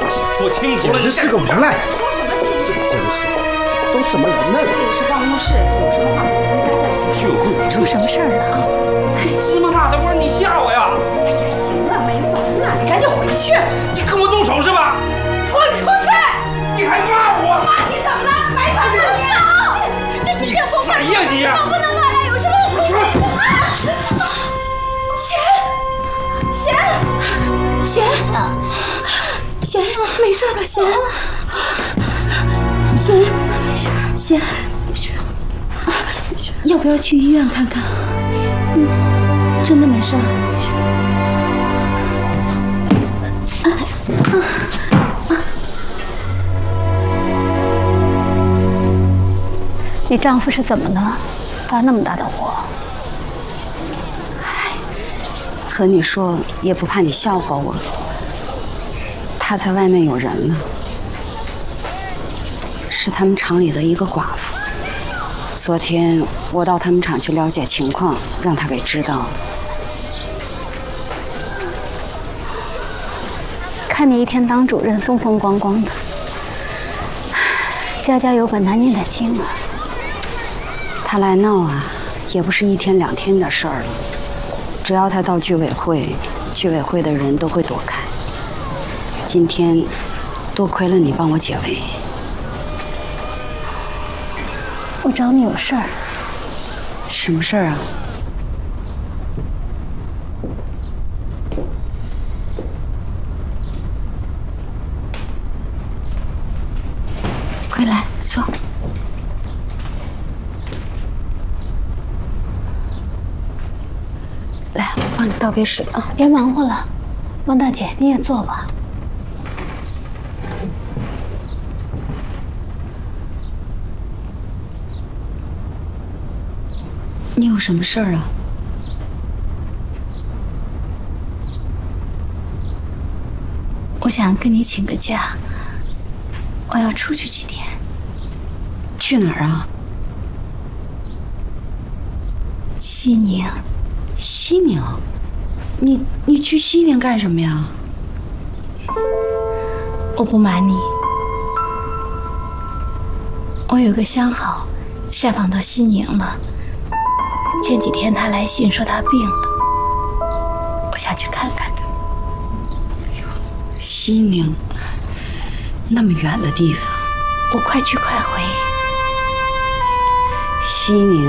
说清楚了， 简直是个无赖！ 说什么清楚？ 真是，都什么人呢？ 这里是办公室，有什么话咱们回家再说。 聚会出什么事儿了啊？ 芝麻大的官，你吓我呀！ 哎呀，行了，没完了，你赶紧回去！ 你跟我动手是吧？ 滚出去！ 你还骂我？ 妈，你怎么了？没完了你！这是政府办公， 谁呀你？ 不能乱来，有什么我贤，没事吧？贤，要不要去医院看看？真的没事。 你丈夫是怎么了？发那么大的火？ 和你说也不怕你笑话我。他在外面有人了，是他们厂里的一个寡妇。昨天我到他们厂去了解情况，让他给知道了。 看你一天当主任，风风光光的，家家有本难念的经啊。 他来闹啊，也不是一天两天的事儿了。只要他到居委会，居委会的人都会躲开。今天多亏了你帮我解围。 我找你有事儿。 什么事儿啊？快来，坐。来，我帮你倒杯水啊！ 别忙活了，王大姐，你也坐吧。 你有什么事儿啊？ 我想跟你请个假，我要出去几天。 去哪儿啊？ 西宁。 西宁？你去西宁干什么呀？ 我不瞒你，我有个相好下访到西宁了。前几天他来信说他病了，我想去看看他。 西宁，那么远的地方， 我快去快回。 西宁。